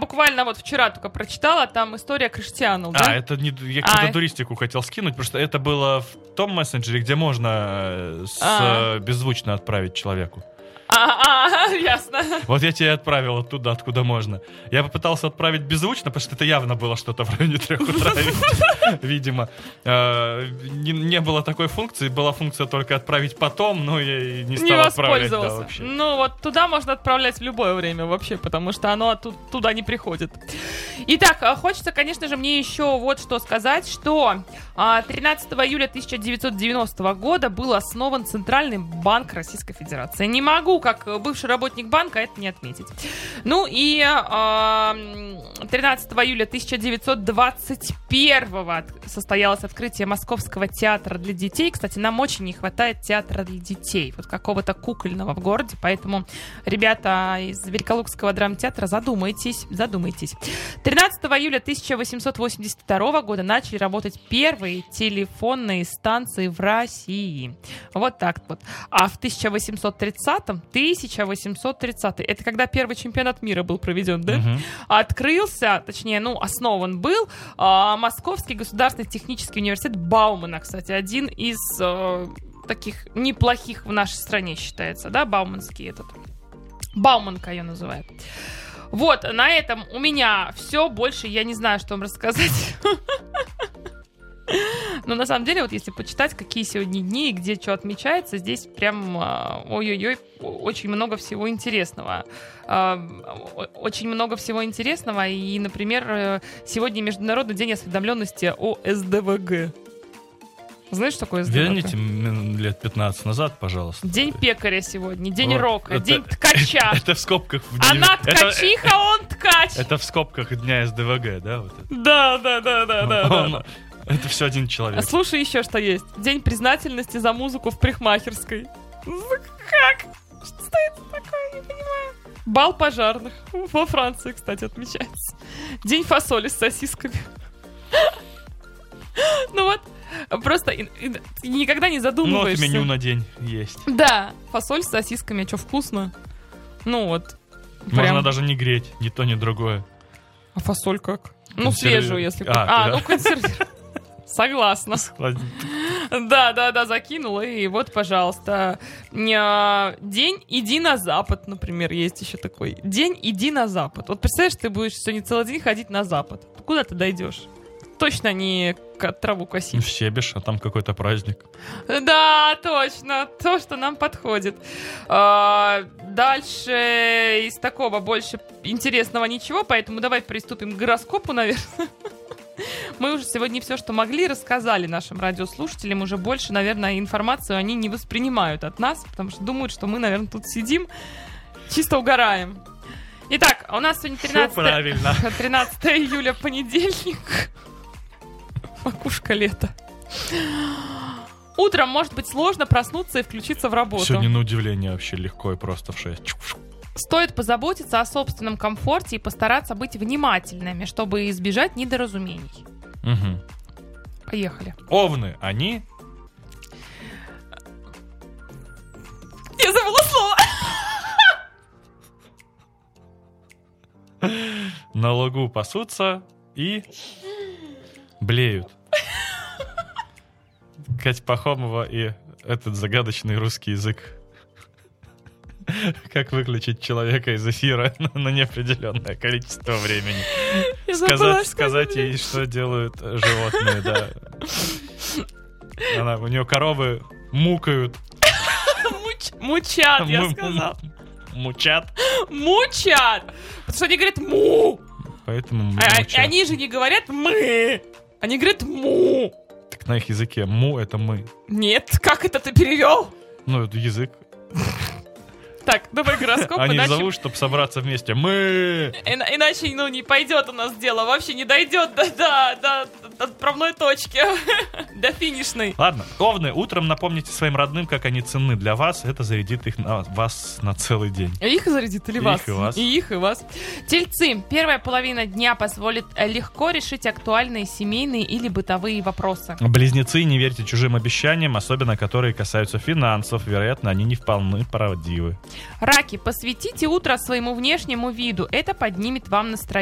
буквально вот вчера только прочитала, там история Криштиану, да? Это не... Я какую-то туристику хотел скинуть, потому что это было в том мессенджере, где можно беззвучно отправить человеку. Ясно. Вот я тебе отправил оттуда, откуда можно. Я попытался отправить беззвучно, потому что это явно было что-то в районе 3 утра, видимо. Не было такой функции, была функция только отправить потом, но я и не стал отправлять. Да, вообще. Ну вот туда можно отправлять в любое время вообще, потому что оно туда не приходит. Итак, хочется, конечно же, мне еще вот что сказать, что 13 июля 1990 года был основан Центральный банк Российской Федерации. Не могу, как бывший работник банка, это не отметить. Ну и 13 июля 1921 состоялось открытие Московского театра для детей. Кстати, нам очень не хватает театра для детей, вот какого-то кукольного в городе, поэтому, ребята из Великолукского драмтеатра, задумайтесь. 13 июля 1882 года начали работать первые телефонные станции в России. Вот так вот. А в 1830-м, это когда первый чемпионат мира был проведен, да? Открылся, точнее, основан был Московский государственный технический университет Баумана, кстати, один из таких неплохих в нашей стране считается, да, Бауманский этот. Бауманка ее называют. Вот, на этом у меня все, больше я не знаю, что вам рассказать. Но на самом деле, вот если почитать, какие сегодня дни и где что отмечается, здесь прям ой-ой-ой, очень много всего интересного. Очень много всего интересного. И, например, сегодня Международный день осведомленности о СДВГ. Знаешь, что такое СДВГ? Верните лет 15 назад, пожалуйста. День пекаря сегодня, день рока, день ткача. Это в скобках. Она ткачиха, он ткач. Это в скобках дня СДВГ, да? Да. Это все один человек. Слушай, еще что есть. День признательности за музыку в парикмахерской. Как? Что это такое? Не понимаю. Бал пожарных. Во Франции, кстати, отмечается. День фасоли с сосисками. Ну вот, просто никогда не задумываешься. Ну вот меню на день есть. Да, фасоль с сосисками, что вкусно. Ну вот. Можно даже не греть, ни то, ни другое. А фасоль как? Ну, свежую, если... консервированную. Согласна. Да, закинула, и вот, пожалуйста. День «Иди на Запад», например, есть еще такой. День «Иди на Запад». Вот представляешь, ты будешь сегодня целый день ходить на Запад. Куда ты дойдешь? Точно не траву косить. В Себеж, а там какой-то праздник. Да, точно. То, что нам подходит. Дальше из такого больше интересного ничего, поэтому давай приступим к гороскопу, наверное. Мы уже сегодня все, что могли, рассказали нашим радиослушателям. Уже больше, наверное, информацию они не воспринимают от нас, потому что думают, что мы, наверное, тут сидим, чисто угораем. Итак, у нас сегодня 13 июля, понедельник. Макушка лета. Утром может быть сложно проснуться и включиться в работу. Сегодня на удивление вообще легко и просто в 6. Стоит позаботиться о собственном комфорте и постараться быть внимательными, чтобы избежать недоразумений. Угу. Поехали. Овны, они... Я забыла слово. На лугу пасутся и блеют. Катя Пахомова и этот загадочный русский язык. Как выключить человека из эфира на неопределенное количество времени. Сказать ей, что делают животные, да. У нее коровы мукают. Мучат, я сказал. Мучат? Мучат! Потому что они говорят «му». Поэтому они же не говорят «мы». Они говорят «му». Так на их языке «му» — это «мы». Нет, как это ты перевел? Ну, это язык. Так, давай гороскоп. Они зовут, чтобы собраться вместе. Мы! Иначе, не пойдет у нас дело. Вообще не дойдет до отправной точки. До финишной. Ладно, овны, утром напомните своим родным, как они ценны для вас. Это зарядит их вас на целый день. Их зарядит или вас? Их и вас. И их, и вас. Тельцы. Первая половина дня позволит легко решить актуальные семейные или бытовые вопросы. Близнецы, не верьте чужим обещаниям, особенно которые касаются финансов. Вероятно, они не вполне правдивы. Раки, посвятите утро своему внешнему виду. Это поднимет вам настроение.